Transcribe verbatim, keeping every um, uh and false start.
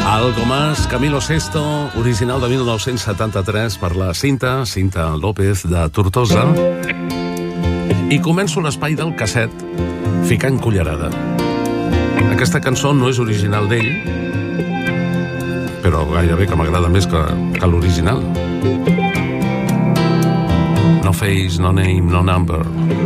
Algo más, Camilo Sesto, original de mil nou-cents setanta-tres per la Cinta, Cinta López de Tortosa. I començo l'espai del casset ficant cullerada. Aquesta cançó no és original d'ell, però gairebé que m'agrada més que, que l'original. No face, no name, no number.